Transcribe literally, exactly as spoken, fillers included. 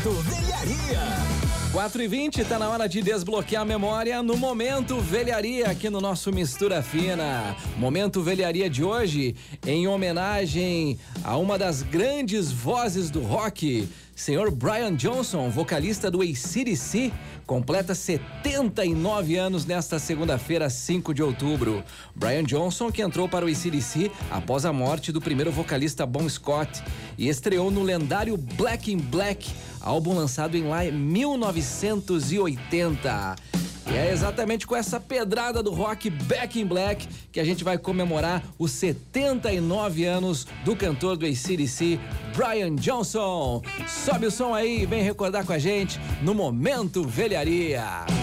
Momento Velharia. quatro e vinte, tá na hora de desbloquear a memória no Momento Velharia, aqui no nosso Mistura Fina. Momento Velharia de hoje, em homenagem a uma das grandes vozes do rock, senhor Brian Johnson, vocalista do A C D C, completa setenta e nove anos nesta segunda-feira, cinco de outubro. Brian Johnson, que entrou para o A C D C após a morte do primeiro vocalista Bon Scott e estreou no lendário Black in Black, álbum lançado em lá em mil novecentos e oitenta. E é exatamente com essa pedrada do rock Back in Black que a gente vai comemorar os setenta e nove anos do cantor do A C D C, Brian Johnson. Sobe o som aí e vem recordar com a gente no Momento Velharia.